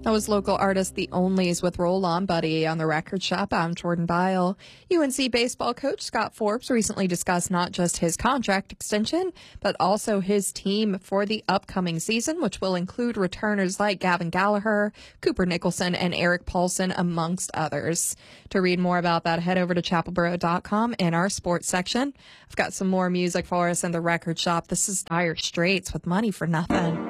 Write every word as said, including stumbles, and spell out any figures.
That was local artist The Onlys with Roll On Buddy on the Record Shop. I'm Jordan Byle. U N C baseball coach Scott Forbes recently discussed not just his contract extension, but also his team for the upcoming season, which will include returners like Gavin Gallagher, Cooper Nicholson, and Eric Paulson, amongst others. To read more about that, head over to chapelboro dot com in our sports section. I've got some more music for us in the Record Shop. This is Dire Straits with Money for Nothing.